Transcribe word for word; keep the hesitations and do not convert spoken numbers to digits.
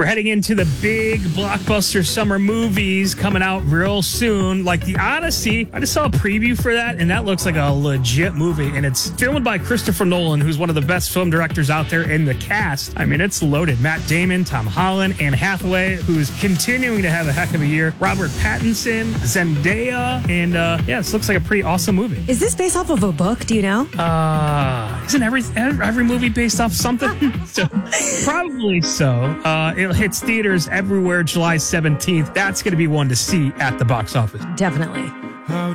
We're heading into the big blockbuster summer movies coming out real soon. Like The Odyssey, I just saw a preview for that, and that looks like a legit movie. And it's filmed by Christopher Nolan, who's one of the best film directors out there in the cast. I mean, it's loaded. Matt Damon, Tom Holland, Anne Hathaway, who's continuing to have a heck of a year. Robert Pattinson, Zendaya, and uh, yeah, this looks like a pretty awesome movie. Is this based off of a book? Do you know? Uh, isn't every every movie based off something? So probably so. Uh, it hits theaters everywhere July seventeenth. That's going to be one to see at the box office. Definitely.